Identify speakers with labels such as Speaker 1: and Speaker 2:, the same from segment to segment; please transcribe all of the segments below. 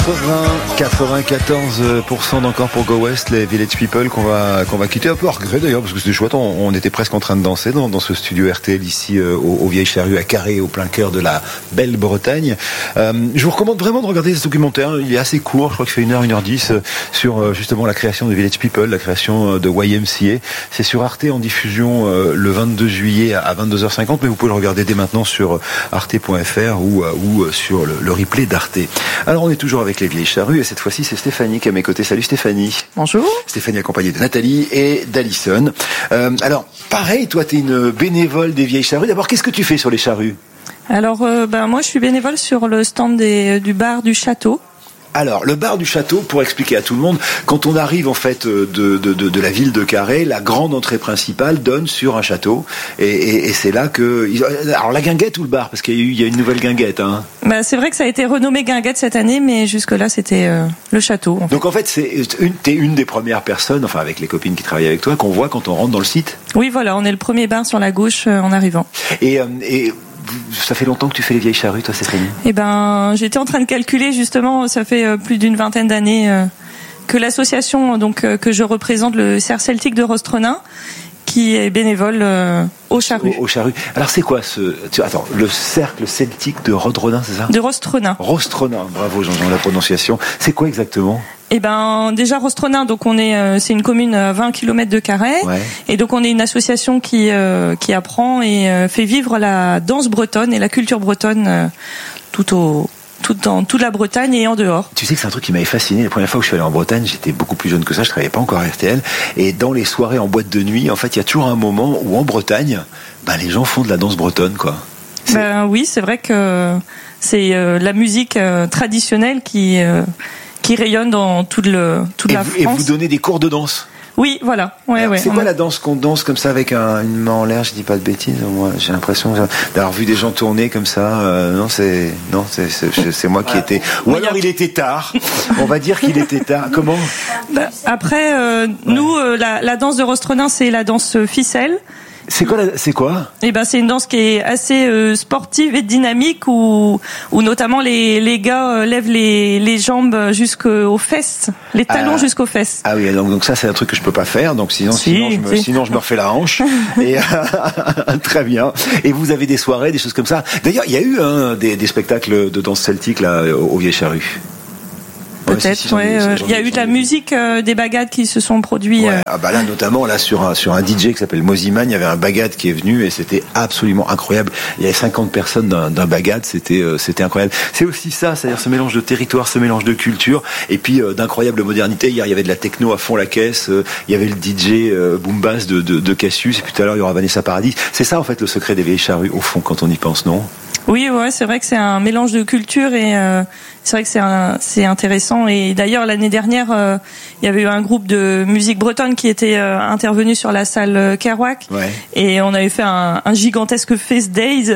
Speaker 1: 94% d'encore pour Go West, les Village People qu'on va quitter un peu à regret d'ailleurs parce que c'était chouette, on était presque en train de danser dans ce studio RTL ici au Vieilles Charrues à Carré, au plein cœur de la belle Bretagne. Je vous recommande vraiment de regarder ce documentaire, il est assez court, je crois qu'il fait 1h10 sur justement la création de Village People, la création de YMCA. C'est sur Arte en diffusion le 22 juillet à 22h50, mais vous pouvez le regarder dès maintenant sur arte.fr ou sur le replay d'Arte. Alors on est toujours avec les Vieilles Charrues et cette fois-ci c'est Stéphanie qui est à mes côtés. Salut Stéphanie.
Speaker 2: Bonjour.
Speaker 1: Stéphanie accompagnée de Nathalie et d'Alison. Alors pareil, toi tu es une bénévole des Vieilles Charrues. D'abord, qu'est-ce que tu fais sur les charrues ?
Speaker 2: Alors moi je suis bénévole sur le stand du bar du château.
Speaker 1: Alors, le bar du château, pour expliquer à tout le monde, quand on arrive en fait de la ville de Carré, la grande entrée principale donne sur un château, et c'est là que... Alors, la guinguette ou le bar ? Parce qu'il y a une nouvelle guinguette, hein.
Speaker 2: C'est vrai que ça a été renommé guinguette cette année, mais jusque-là, c'était le château. En fait.
Speaker 1: Donc, en fait, t'es une des premières personnes, enfin, avec les copines qui travaillent avec toi, qu'on voit quand on rentre dans le site ?
Speaker 2: Oui, voilà, on est le premier bar sur la gauche en arrivant.
Speaker 1: Et ça fait longtemps que tu fais les Vieilles Charrues, toi, Stéphanie ?
Speaker 2: J'étais en train de calculer, justement, ça fait plus d'une vingtaine d'années que l'association que je représente, le Cercle Celtique de Rostrenin, qui est bénévole au Charrues.
Speaker 1: Au Charrues. Alors c'est quoi le Cercle Celtique de Rostrenin, c'est ça ?
Speaker 2: De Rostrenin.
Speaker 1: Rostrenin, bravo Jean-Jean, la prononciation. C'est quoi exactement ?
Speaker 2: Déjà Rostrenin, donc c'est une commune à 20 km de Carré, ouais. Et donc on est une association qui apprend et fait vivre la danse bretonne et la culture bretonne dans toute la Bretagne et en dehors. Tu sais que c'est un truc qui m'avait fasciné. La première fois où je suis allé en Bretagne, j'étais beaucoup plus jeune que ça, je travaillais pas encore à RTL. Et dans les soirées en boîte de nuit, en fait, il y a toujours un moment où en Bretagne, les gens font de la danse bretonne, quoi. Oui, c'est vrai que c'est la musique traditionnelle qui rayonne dans toute la France.
Speaker 1: Et vous donnez des cours de danse ?
Speaker 2: Oui, voilà. Ouais.
Speaker 1: C'est quoi la danse qu'on danse comme ça avec une main en l'air ? Je dis pas de bêtises. Moi, j'ai l'impression d'avoir vu des gens tourner comme ça. C'est moi qui étais. Ou alors il était tard. On va dire qu'il était tard. Comment ?
Speaker 2: Après, nous, la danse de Rostrenin, c'est la danse ficelle.
Speaker 1: C'est quoi
Speaker 2: c'est une danse qui est assez sportive et dynamique où notamment les gars lèvent les jambes jusqu'aux fesses, les talons jusqu'aux fesses.
Speaker 1: Ah oui, donc ça c'est un truc que je peux pas faire, donc sinon je me refais la hanche. Et très bien. Et vous avez des soirées, des choses comme ça. D'ailleurs, il y a eu des spectacles de danse celtique là au Vieilles Charrues.
Speaker 2: Peut-être, il y a eu de la musique, des bagades qui se sont produits.
Speaker 1: Ouais. Là, notamment, sur un DJ qui s'appelle Moziman, il y avait un bagade qui est venu et c'était absolument incroyable. Il y avait 50 personnes d'un bagade, c'était incroyable. C'est aussi ça, c'est-à-dire ce mélange de territoire, ce mélange de culture et puis d'incroyable modernité. Hier, il y avait de la techno à fond la caisse, il y avait le DJ boom bass de Cassius et puis tout à l'heure, il y aura Vanessa Paradis. C'est ça, en fait, le secret des Vieilles Charrues, au fond, quand on y pense, non ?
Speaker 2: Oui, c'est vrai que c'est un mélange de culture et c'est vrai que c'est intéressant. Et d'ailleurs, l'année dernière, il y avait eu un groupe de musique bretonne qui était intervenu sur la salle Kerouac, ouais. Et on avait fait un gigantesque Face Days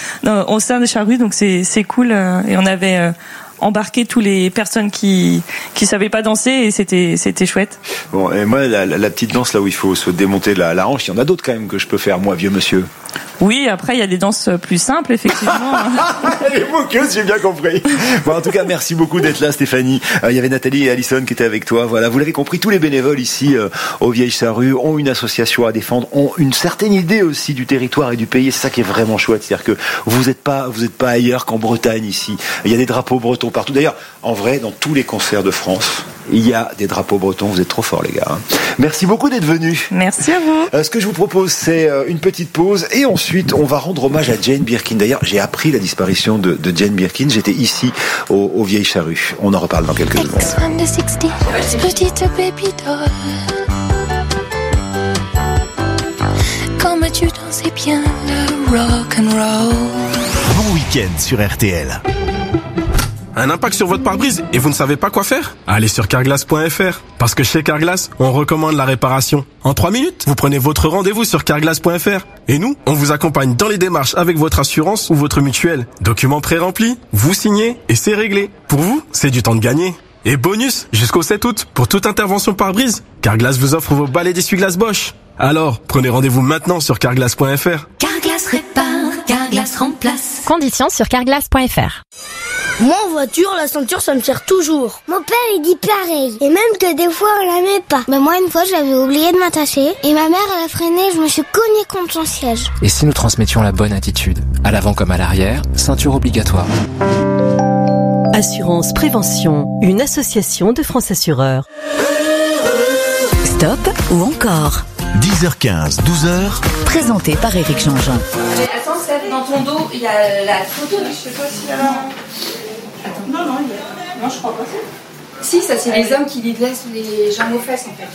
Speaker 2: au sein des Charrues, donc c'est cool. Et on avait embarquer tous les personnes qui savaient pas danser et c'était chouette.
Speaker 1: Bon, et moi la petite danse là où il faut se démonter la hanche, il y en a d'autres quand même que je peux faire, moi, vieux monsieur.
Speaker 2: Oui, après il y a des danses plus simples, effectivement.
Speaker 1: Elle est moqueuse, j'ai bien compris. Bon, en tout cas, merci beaucoup d'être là, Stéphanie. Il y avait Nathalie et Alison qui étaient avec toi. Voilà, vous l'avez compris, tous les bénévoles ici aux Vieilles Charrues ont une association à défendre, ont une certaine idée aussi du territoire et du pays. Et c'est ça qui est vraiment chouette, c'est-à-dire que vous êtes pas ailleurs qu'en Bretagne ici. Il y a des drapeaux bretons partout. D'ailleurs, en vrai, dans tous les concerts de France, il y a des drapeaux bretons. Vous êtes trop forts, les gars. Merci beaucoup d'être venus.
Speaker 2: Merci à vous.
Speaker 1: Ce que je vous propose, c'est une petite pause et ensuite, on va rendre hommage à Jane Birkin. D'ailleurs, j'ai appris la disparition de Jane Birkin. J'étais ici aux Vieilles Charrues. On en reparle dans quelques secondes.
Speaker 3: Petite baby doll. Comme tu dansais bien le rock and roll.
Speaker 4: Bon week-end sur RTL.
Speaker 5: Un impact sur votre pare-brise et vous ne savez pas quoi faire ? Allez sur carglass.fr. Parce que chez Carglass, on recommande la réparation. En 3 minutes, vous prenez votre rendez-vous sur carglass.fr. Et nous, on vous accompagne dans les démarches avec votre assurance ou votre mutuelle. Documents pré-remplis, vous signez et c'est réglé. Pour vous, c'est du temps de gagner. Et bonus, jusqu'au 7 août, pour toute intervention pare-brise, Carglass vous offre vos balais d'essuie-glace Bosch. Alors, prenez rendez-vous maintenant sur carglass.fr.
Speaker 3: Carglass répare, Carglass remplace.
Speaker 6: Conditions sur carglass.fr. Moi en voiture, la ceinture ça me sert toujours.
Speaker 7: Mon père il dit pareil. Et même que des fois on la met pas. Mais moi une fois j'avais oublié de m'attacher et ma mère elle a freiné, je me suis cognée contre son siège.
Speaker 8: Et si nous transmettions la bonne attitude, à l'avant comme à l'arrière, ceinture obligatoire.
Speaker 9: Assurance Prévention, une association de France Assureurs.
Speaker 10: Stop ou encore
Speaker 4: 10h15, 12h.
Speaker 10: Présenté par Éric Jean-Jean.
Speaker 2: Attends, Steph, dans ton dos, il y a la photo, je sais pas si alors. Attends. Non, non, je crois pas. Si, ça c'est les hommes qui lui laissent les jambes aux fesses en fait.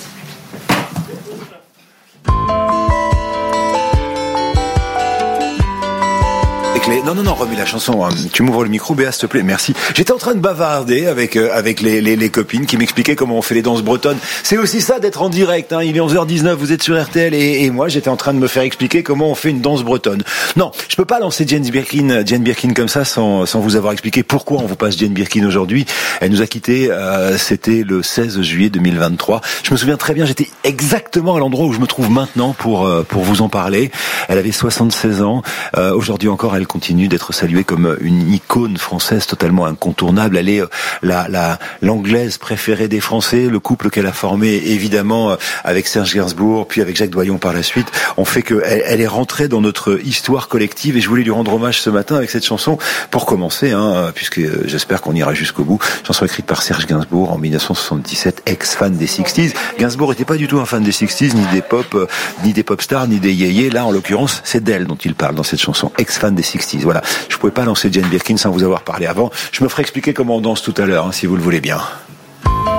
Speaker 1: Non, remets la chanson. Tu m'ouvres le micro, Béa, s'il te plaît. Merci. J'étais en train de bavarder avec les copines qui m'expliquaient comment on fait les danses bretonnes. C'est aussi ça d'être en direct. Il est 11h19, vous êtes sur RTL et moi j'étais en train de me faire expliquer comment on fait une danse bretonne. Non, je peux pas lancer Jane Birkin comme ça sans vous avoir expliqué pourquoi on vous passe Jane Birkin aujourd'hui. Elle nous a quittés. C'était le 16 juillet 2023. Je me souviens très bien. J'étais exactement à l'endroit où je me trouve maintenant pour vous en parler. Elle avait 76 ans. Aujourd'hui encore, elle continue d'être saluée comme une icône française totalement incontournable. Elle est l'anglaise préférée des Français. Le couple qu'elle a formé, évidemment, avec Serge Gainsbourg, puis avec Jacques Doyon par la suite, ont fait qu'elle est rentrée dans notre histoire collective. Et je voulais lui rendre hommage ce matin avec cette chanson pour commencer, puisque j'espère qu'on ira jusqu'au bout. Chanson écrite par Serge Gainsbourg en 1977, ex-fan des 60s. Gainsbourg n'était pas du tout un fan des 60s, ni des pop stars, ni des yéyés. Là, en l'occurrence, c'est d'elle dont il parle dans cette chanson, ex-fan des 60s. Voilà, je pouvais pas lancer Jane Birkin sans vous avoir parlé avant. Je me ferai expliquer comment on danse tout à l'heure, si vous le voulez bien.